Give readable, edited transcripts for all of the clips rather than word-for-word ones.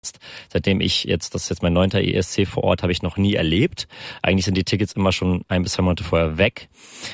Seitdem das ist jetzt mein 9. ESC vor Ort, habe ich noch nie erlebt. Eigentlich sind die Tickets immer schon 1 bis 2 Monate vorher weg.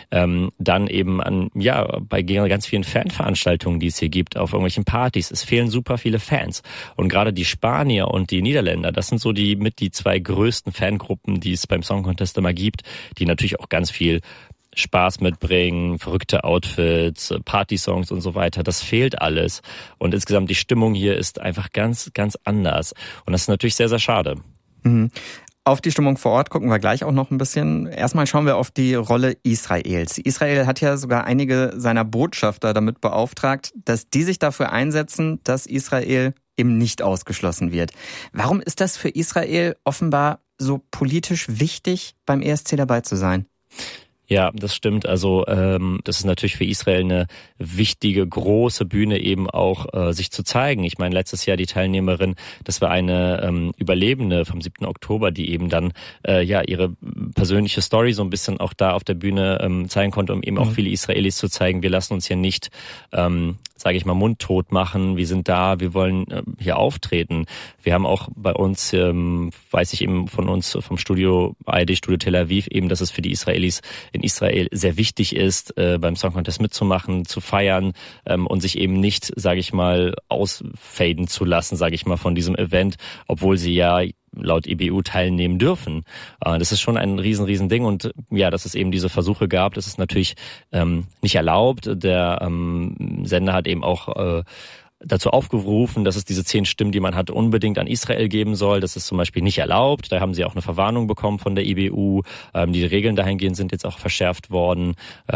Dann eben bei ganz vielen Fanveranstaltungen, die es hier gibt, auf irgendwelchen Partys. Es fehlen super viele Fans. Und gerade die Spanier und die Niederländer, das sind so die 2 größten Fangruppen, die es beim Song Contest immer gibt, die natürlich auch ganz viel Spaß mitbringen, verrückte Outfits, Partysongs und so weiter. Das fehlt alles. Und insgesamt die Stimmung hier ist einfach ganz, ganz anders. Und das ist natürlich sehr, sehr schade. Mhm. Auf die Stimmung vor Ort gucken wir gleich auch noch ein bisschen. Erstmal schauen wir auf die Rolle Israels. Israel hat ja sogar einige seiner Botschafter damit beauftragt, dass die sich dafür einsetzen, dass Israel eben nicht ausgeschlossen wird. Warum ist das für Israel offenbar so politisch wichtig, beim ESC dabei zu sein? Ja, das stimmt. Also das ist natürlich für Israel eine wichtige, große Bühne, eben auch sich zu zeigen. Ich meine, letztes Jahr die Teilnehmerin, das war eine Überlebende vom 7. Oktober, die eben dann ihre persönliche Story so ein bisschen auch da auf der Bühne zeigen konnte, um eben auch viele Israelis zu zeigen, wir lassen uns hier nicht, sage ich mal, mundtot machen. Wir sind da, wir wollen hier auftreten. Wir haben auch bei uns, weiß ich eben von uns, vom Studio ARD, Studio Tel Aviv, eben, dass es für die Israelis in Israel sehr wichtig ist, beim Song Contest mitzumachen, zu feiern und sich eben nicht, sage ich mal, ausfaden zu lassen, sage ich mal, von diesem Event, obwohl sie ja laut IBU teilnehmen dürfen. Das ist schon ein riesen Ding und ja, dass es eben diese Versuche gab, das ist natürlich nicht erlaubt. Der Sender hat eben auch dazu aufgerufen, dass es diese 10 Stimmen, die man hat, unbedingt an Israel geben soll. Das ist zum Beispiel nicht erlaubt. Da haben sie auch eine Verwarnung bekommen von der IBU. Die Regeln dahingehend sind jetzt auch verschärft worden.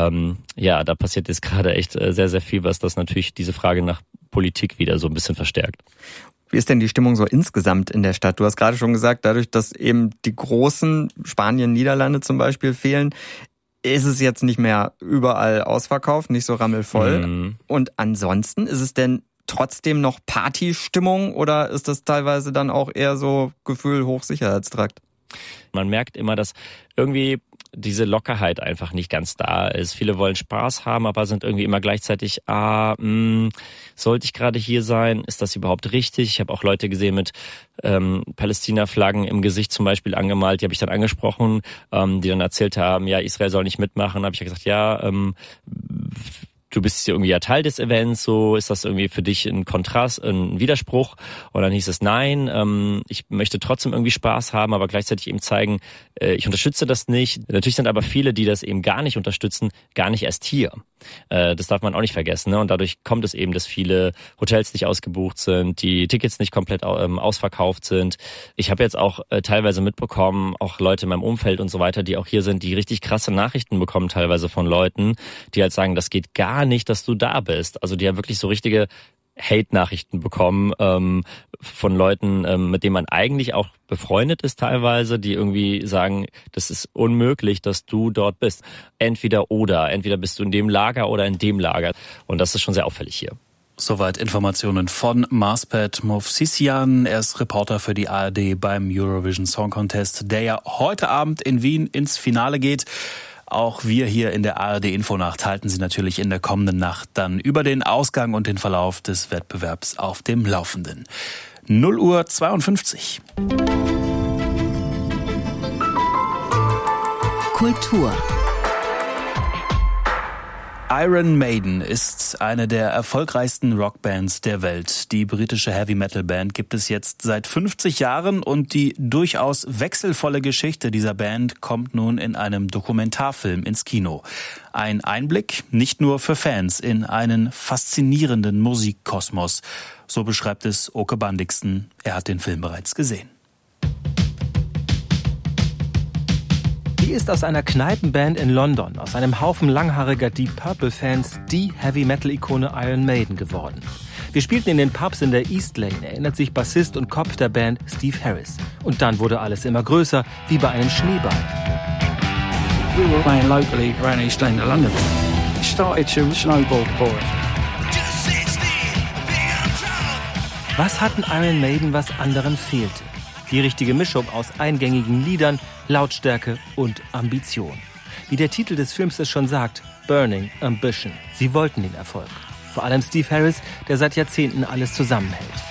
Da passiert jetzt gerade echt sehr, sehr viel, was das natürlich diese Frage nach Politik wieder so ein bisschen verstärkt. Wie ist denn die Stimmung so insgesamt in der Stadt? Du hast gerade schon gesagt, dadurch, dass eben die großen Spanien, Niederlande zum Beispiel fehlen, ist es jetzt nicht mehr überall ausverkauft, nicht so rammelvoll. Und ansonsten, ist es denn trotzdem noch Partystimmung oder ist das teilweise dann auch eher so Gefühl Hochsicherheitstrakt? Man merkt immer, dass irgendwie diese Lockerheit einfach nicht ganz da ist. Viele wollen Spaß haben, aber sind irgendwie immer gleichzeitig, sollte ich gerade hier sein? Ist das überhaupt richtig? Ich habe auch Leute gesehen mit Palästina-Flaggen im Gesicht zum Beispiel angemalt, die habe ich dann angesprochen, die dann erzählt haben, ja, Israel soll nicht mitmachen. Da habe ich ja gesagt, du bist ja irgendwie ja Teil des Events, so ist das irgendwie für dich ein Kontrast, ein Widerspruch? Und dann hieß es, nein, ich möchte trotzdem irgendwie Spaß haben, aber gleichzeitig eben zeigen, ich unterstütze das nicht. Natürlich sind aber viele, die das eben gar nicht unterstützen, gar nicht erst hier. Das darf man auch nicht vergessen, ne? Und dadurch kommt es eben, dass viele Hotels nicht ausgebucht sind, die Tickets nicht komplett ausverkauft sind. Ich habe jetzt auch teilweise mitbekommen, auch Leute in meinem Umfeld und so weiter, die auch hier sind, die richtig krasse Nachrichten bekommen teilweise von Leuten, die halt sagen, das geht gar nicht, dass du da bist. Also die haben wirklich so richtige Hate-Nachrichten bekommen von Leuten, mit denen man eigentlich auch befreundet ist teilweise, die irgendwie sagen, das ist unmöglich, dass du dort bist. Entweder bist du in dem Lager oder in dem Lager. Und das ist schon sehr auffällig hier. Soweit Informationen von Marspat Movsisyan. Er ist Reporter für die ARD beim Eurovision Song Contest, der ja heute Abend in Wien ins Finale geht. Auch wir hier in der ARD Infonacht halten Sie natürlich in der kommenden Nacht dann über den Ausgang und den Verlauf des Wettbewerbs auf dem Laufenden. 0:52 Kultur. Iron Maiden ist eine der erfolgreichsten Rockbands der Welt. Die britische Heavy-Metal-Band gibt es jetzt seit 50 Jahren und die durchaus wechselvolle Geschichte dieser Band kommt nun in einem Dokumentarfilm ins Kino. Ein Einblick, nicht nur für Fans, in einen faszinierenden Musikkosmos. So beschreibt es Åke Bandiksen. Er hat den Film bereits gesehen. Die ist aus einer Kneipenband in London, aus einem Haufen langhaariger Deep Purple-Fans, die Heavy-Metal-Ikone Iron Maiden geworden. Wir spielten in den Pubs in der East Lane, erinnert sich Bassist und Kopf der Band Steve Harris. Und dann wurde alles immer größer, wie bei einem Schneeball. We were playing locally around East Lane of London. It started to snowball for us. Was hatten Iron Maiden, was anderen fehlte? Die richtige Mischung aus eingängigen Liedern, Lautstärke und Ambition. Wie der Titel des Films es schon sagt, Burning Ambition. Sie wollten den Erfolg. Vor allem Steve Harris, der seit Jahrzehnten alles zusammenhält.